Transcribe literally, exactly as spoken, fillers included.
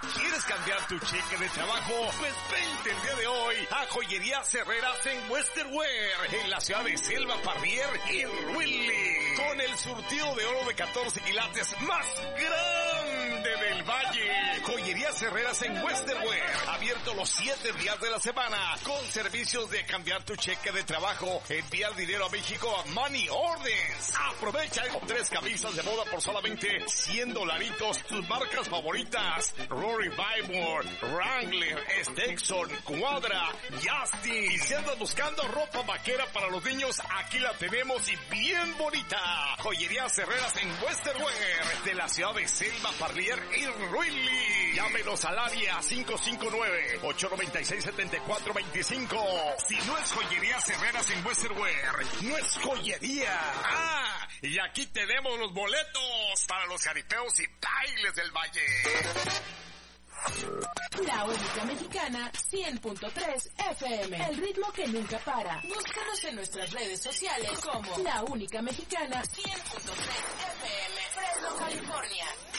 ¿Quieres cambiar tu cheque de trabajo? Pues vente el día de hoy a Joyerías Herreras en Western Wear, en la ciudad de Selva, Parrier y Ruili, con el surtido de oro de catorce quilates más grande del Valle. Joyerías Herreras en Western Wear, abierto los siete días de la semana, con servicios de cambiar tu cheque de trabajo, enviar dinero a México a Money Orders. Aprovecha con tres camisas de moda por solamente cien dolaritos, tus marcas favoritas, Rory Bible, Wrangler, Stetson, Cuadra, Justin. Y si andas buscando ropa vaquera para los niños, aquí la tenemos y bien bonita. Joyerías Herreras en Western Wear, de la ciudad de Selva, Parrier y Ruili. Llámenos al área cinco cinco nueve, ocho nueve seis, siete cuatro dos cinco. Si no es Joyerías Herreras en Western Wear, no es joyería. Ah, y aquí tenemos los boletos para los jaripeos y bailes del Valle. La única mexicana, cien punto tres F M. El ritmo que nunca para. Búscanos en nuestras redes sociales como La Única Mexicana, cien punto tres F M. Fresno, California.